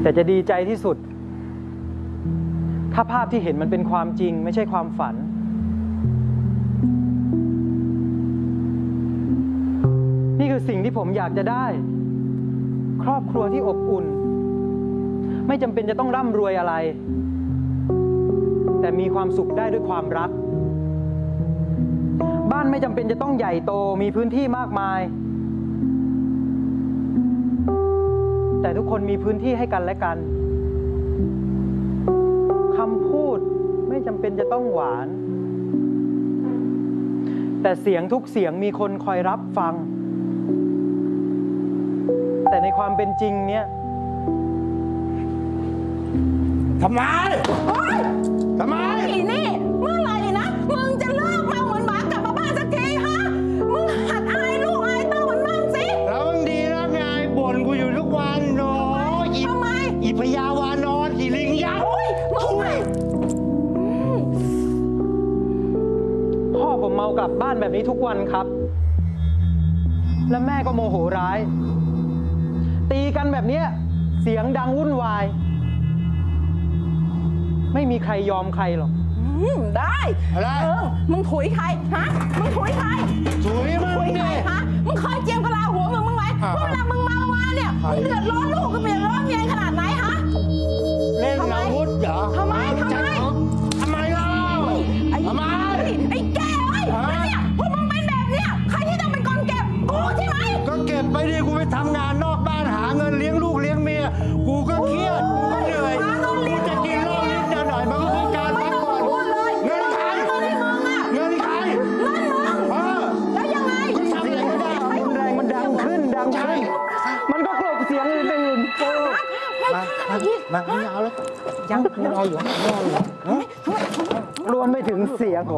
แต่จะดีใจที่สุดถ้าภาพที่เห็นมันเป็นความจริงไม่ใช่ความฝันนี่คือสิ่งที่ผมอยากจะได้ครอบครัวที่อบอุ่นไม่จำเป็นจะต้องร่ำรวยอะไรแต่มีความสุขได้ด้วยความรักบ้านไม่จำเป็นจะต้องใหญ่โตมีพื้นที่มากมายแต่ทุกคนมีพื้นที่ให้กันและกันคำพูดไม่จำเป็นจะต้องหวานแต่เสียงทุกเสียงมีคนคอยรับฟังแต่ในความเป็นจริงเนี่ยทำไมทำไมนี่เมื่อไหร่นะมึงจะเลิกเมาเหมือนหมากลับมาบ้านสักทีฮะมึงหัดอายลูกอายเต้ามันบ้างสิแล้วมึงดีแล้วไงบ่นกูอยู่ทุกวันโน้ทำไมอีพยาวานอนอีลิงยักษ์มึงพ่อผมเมากลับบ้านแบบนี้ทุกวันครับและแม่ก็โมโหร้ายตีกันแบบนี้เสียงดังวุ่นวายไม่มีใครยอมใครหรอกได้อะไรมึงถุยใครฮะมึงถุยใครถุยมึงดิฮะมึงเคยเจียมกะลาหัวมึงไหมว่าเวลามึงเมามาเนี่ยมึงเดือดร้อนลูกก็เดือดร้อนเมียขนาดไหนฮะเล่นอาวุธเหรอทำไมเล่าทำไมไอ้แก่เอ้ยเนี่ยพวกมึงเป็นแบบเนี้ยใครที่ต้องเป็นคนเก็บกูใช่ไหมก็เก็บไปดิกูไปทำงานนอกบ้านหาเงินเลี้ยงลูกเลี้ยงเมียกูก็เครียดกูก็เหนื่อยกูจะกินเหล้านิดหน่อยมันก็คือการพักผ่อนเงินใครเงินใครแล้วยังไงกูทำอะไรไม่ได้มันแรงมันดังขึ้นมันก็กลบเสียงอื่นมาไม่เอาแล้วยังไม่เอาอยู่รวมไปถึงเสียงของ